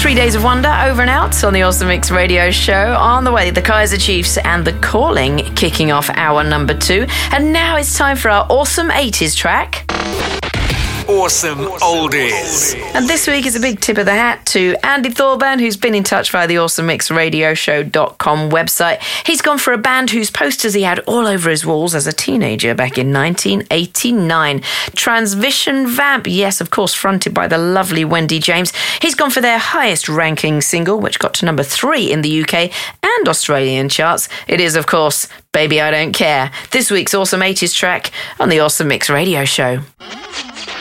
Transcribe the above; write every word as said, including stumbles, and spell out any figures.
Three Days of Wonder over and out on the Awesome Mix Radio Show. On the way, the Kaiser Chiefs and The Calling kicking off hour number two. And now it's time for our awesome eighties track. Awesome Oldies. And this week is a big tip of the hat to Andy Thorburn, who's been in touch via the awesome mix radio show dot com website. He's gone for a band whose posters he had all over his walls as a teenager back in nineteen eighty-nine. Transvision Vamp, yes, of course, fronted by the lovely Wendy James. He's gone for their highest ranking single, which got to number three in the U K and Australian charts. It is, of course, Baby I Don't Care. This week's awesome eighties track on the Awesome Mix Radio Show.